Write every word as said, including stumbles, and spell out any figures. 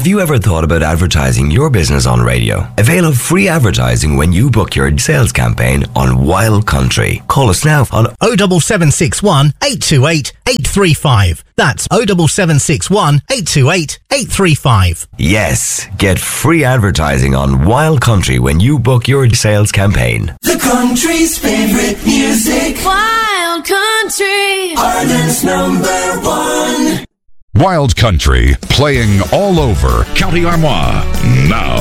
you ever thought about advertising your business on radio? Avail of free advertising when you book your sales campaign on Wild Country. Call us now on oh seven seven six one, eight two eight, eight three five. That's oh seven seven six one, eight two eight, eight three five. Yes, get free advertising on Wild Country when you book your sales campaign. The country's favorite music. Wild Country. Ireland's number one. Wild Country, playing all over County Armagh. Now.